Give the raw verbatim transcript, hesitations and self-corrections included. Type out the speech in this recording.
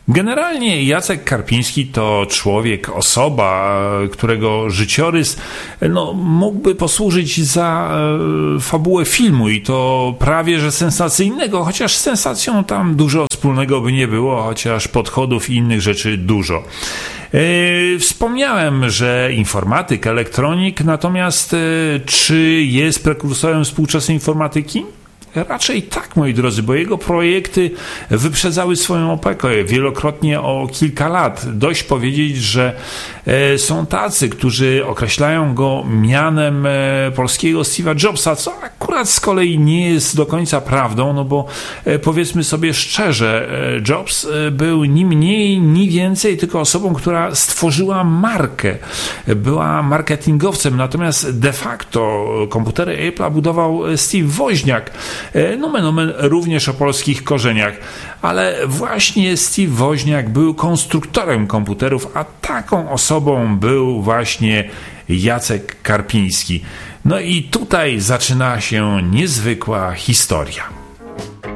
Generalnie Jacek Karpiński to człowiek, osoba, którego życiorys no, mógłby posłużyć za e, fabułę filmu i to prawie że sensacyjnego, chociaż z sensacją tam dużo wspólnego by nie było, chociaż podchodów i innych rzeczy dużo. E, wspomniałem, że informatyk, elektronik, natomiast e, czy jest prekursorem współczesnej informatyki? Raczej tak, moi drodzy, bo jego projekty wyprzedzały swoją epokę wielokrotnie o kilka lat. Dość powiedzieć, że są tacy, którzy określają go mianem polskiego Steve'a Jobsa, co akurat z kolei nie jest do końca prawdą, no bo powiedzmy sobie szczerze, Jobs był ni mniej, ni więcej tylko osobą, która stworzyła markę. Była marketingowcem, natomiast de facto komputery Apple'a budował Steve Woźniak, nomen omen również o polskich korzeniach, ale właśnie Steve Woźniak był konstruktorem komputerów, a taką osobą był właśnie Jacek Karpiński. No i tutaj zaczyna się niezwykła historia.